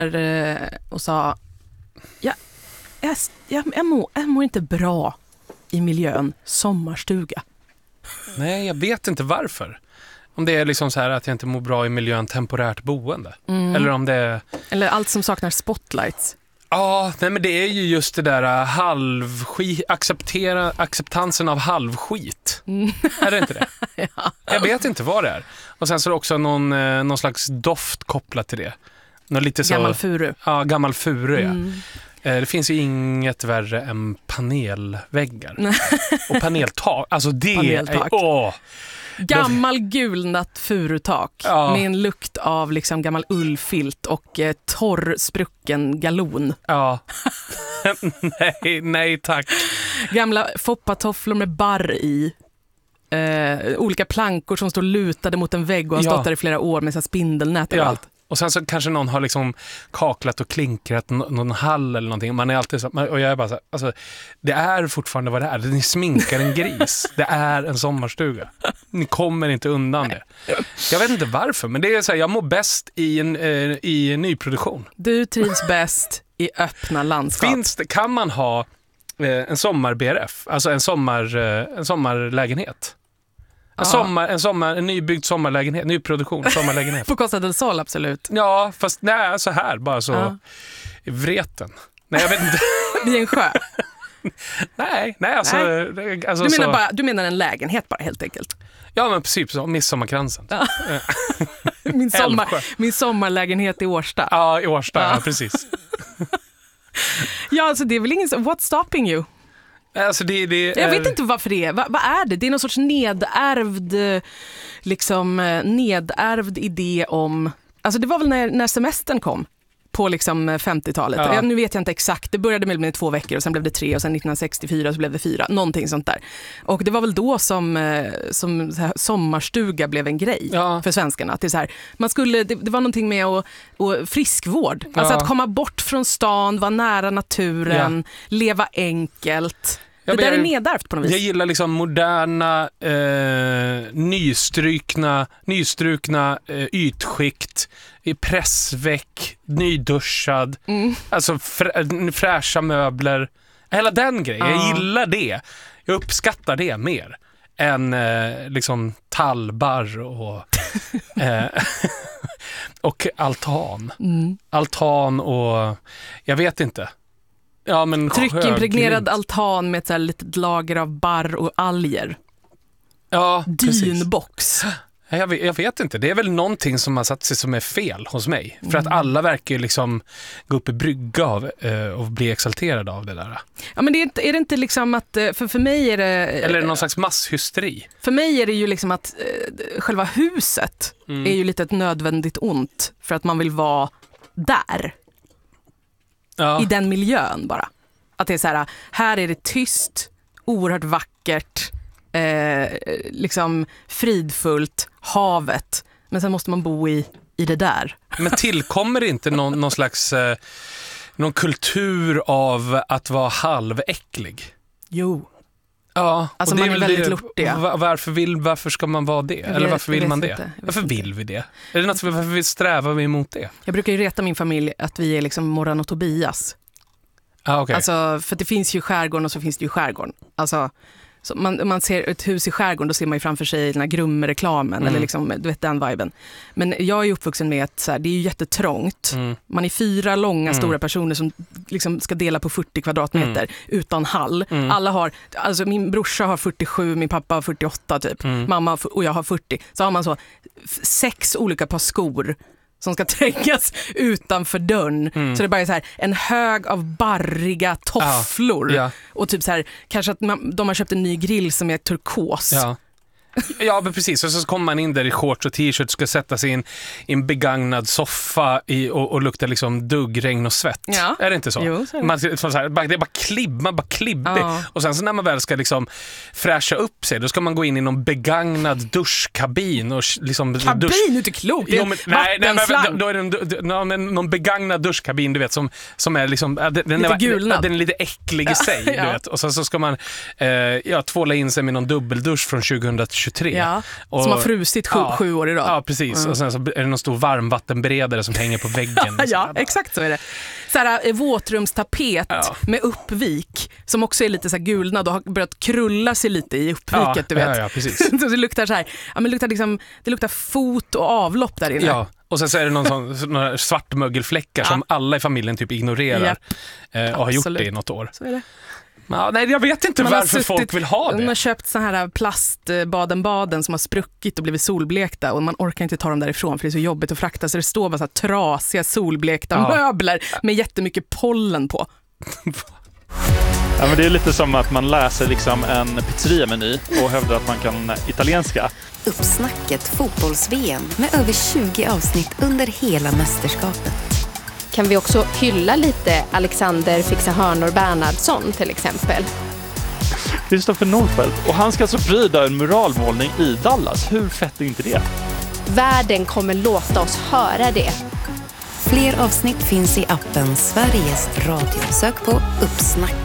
och sa jag mår inte bra i miljön sommarstuga. Nej, jag vet inte varför. Om det är liksom så här att jag inte mår bra i miljön temporärt boende. Eller om det är... Eller allt som saknar spotlights. Ja, nej, men det är ju just det där acceptansen av halvskit. Är det inte det? Ja. Jag vet inte vad det är. Och sen så är det också någon slags doft kopplat till det. Lite så, gammal furu. Ja, gammal furu, ja. Det finns ju inget värre än panelväggar. Och paneltak. Alltså det paneltak. är... Gammal gulnat furutak med en lukt av liksom gammal ullfilt och torr sprucken galon. Ja. nej tack. Gamla foppatofflor med barr i. Olika plankor som står lutade mot en vägg och har stått där i flera år med så spindelnät och allt. Och sen så kanske någon har liksom kaklat och klinkrat någon hall eller någonting. Man är alltid så, och jag är bara så här, alltså, det är fortfarande vad det är. Ni sminkar en gris. Det är en sommarstuga. Ni kommer inte undan det. Jag vet inte varför, men det är så här, jag mår bäst i nyproduktion. Du trivs bäst i öppna landskap. Kan man ha en sommar-BRF? Alltså en sommarlägenhet? En nybyggd sommarlägenhet, nyproduktion, sommarlägenhet. På Costa del Sol, absolut. Ja, fast nej, så här, bara så Vreten. Nej, jag vet inte. Vid en sjö. nej, alltså... Nej. Alltså du menar en lägenhet bara, helt enkelt. Ja, men precis, så midsommarkransen. Ja. min sommarlägenhet i Årsta. Ja, i Årsta, ja precis. Ja, alltså det är väl ingen... What's stopping you? Alltså jag vet inte varför det är. Vad är det? Det är någon sorts nedärvd idé om... Alltså det var väl när semestern kom på liksom 50-talet. Ja. Nu vet jag inte exakt. Det började med 2 veckor och sen blev det 3 och sen 1964 så blev det 4. Någonting sånt där. Och det var väl då som så här, sommarstuga blev en grej för svenskarna. Att det, är så här, det var någonting med och friskvård. Alltså att komma bort från stan, vara nära naturen, leva enkelt. Det där är nedärvt på något vis. Jag gillar liksom moderna, nystrukna ytskikt, pressväck, nyduschad, alltså fräscha möbler. Hela den grejen. Jag gillar det. Jag uppskattar det mer än liksom tallbar och altan. Altan och jag vet inte. Ja, men tryckimpregnerad altan med ett så här litet lager av barr och alger. Ja, dynbox. Jag vet inte. Det är väl någonting som har satt sig som är fel hos mig. För att alla verkar ju liksom gå upp i brygga av och bli exalterade av det där. Ja, men är det inte liksom att... För mig är det... Eller är det någon slags masshysteri? För mig är det ju liksom att själva huset är ju lite ett nödvändigt ont. För att man vill vara där. I den miljön bara. Att det är så här är det tyst, oerhört vackert, liksom fridfullt, havet. Men sen måste man bo i det där. Men tillkommer inte någon slags någon kultur av att vara halväcklig? Jo. Ja, alltså man är väldigt lortig. Varför ska man vara det? Eller varför vill man det? Varför vill vi det? Är det något varför vi strävar vi emot det? Jag brukar ju reta min familj att vi är liksom Morran och Tobias. Okay. Alltså, för det finns ju skärgården och så finns det ju skärgården. Alltså, så man ser ett hus i skärgården, då ser man ju framför sig den här Grumme-reklamen eller liksom, du vet, den viben. Men jag är uppvuxen med att så här, det är ju jättetrångt. Man är 4 långa stora personer som liksom ska dela på 40 kvadratmeter utan hall. Alla har, alltså min brorsa har 47, min pappa har 48 typ. Mamma och jag har 40. Så har man så 6 olika par skor som ska trängas utanför dörren. Så det bara är så här en hög av barriga tofflor. Ja. Och typ så här, kanske att de har köpt en ny grill som är turkos. Ja, men precis. Och så kommer man in där i shorts och t-shirt, ska sätta sig i en begagnad soffa och lukta liksom duggregn och svett. Ja. Är det inte så? Jo, så är det. Det är bara klibbig. Och sen så när man väl ska liksom fräscha upp sig, då ska man gå in i någon begagnad duschkabin och liksom kabin, du är inte klok. Det är nej, då är det någon begagnad duschkabin, du vet, som är liksom den är lite äcklig i sig, du vet. Och sen så ska man tvåla in sig med någon dubbeldusch från 2020 23. Ja, som har frusit 7 år i rad. Ja, precis. Och sen så är det någon stor varmvattenberedare som hänger på väggen. Ja, exakt så är det. Så här, våtrumstapet med uppvik som också är lite så här gulnad och har börjat krulla sig lite i uppviket, du vet. Ja, precis. Det luktar så här, det luktar fot och avlopp där inne. Ja, och sen så är det några svart mögelfläckar som alla i familjen typ ignorerar och har gjort det i något år. Så är det. Nej, jag vet inte varför folk vill ha det. Man har köpt så här plastbaden som har spruckit och blivit solblekta och man orkar inte ta dem därifrån för det är så jobbigt att frakta, så det står bara så här trasiga solblekta möbler med jättemycket pollen på. Ja, men det är lite som att man läser liksom en pizzeria-meny och hävdar att man kan italienska. Uppsnacket fotbolls-VM med över 20 avsnitt under hela mästerskapet. Kan vi också hylla lite Alexander Fixa-Hörnor Bernhardsson till exempel? Kristoffer Nordfeldt, och han ska alltså pryda en muralmålning i Dallas. Hur fett är inte det? Världen kommer låta oss höra det. Fler avsnitt finns i appen Sveriges Radio. Sök på Uppsnack.